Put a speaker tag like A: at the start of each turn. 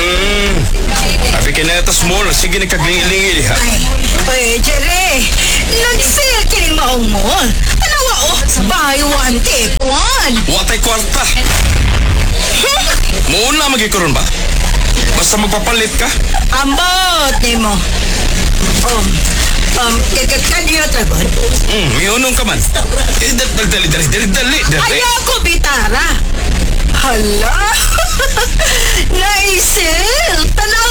A: Abi kinatas mo, sige nagkaglingi-lingi ha.
B: Ay, Jere, nag-sale kining maong mall. Alawa buy one, take one.
A: Watay kwarta. Muna magikaroon ba? Basta magpapalit ka.
B: Ambot ni mo. Kanyo tragon.
A: Mayunong ka man. Dali.
B: Ayaw ko bitara. Hala! Naisil! Tanawa